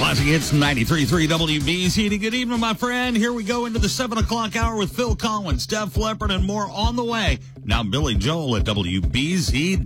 Classic Hits 93.3 WBZ. Good evening, my friend. Here we go into the 7 o'clock hour with Phil Collins, Def Leppard, and more on the way. Now Billy Joel at WBZ.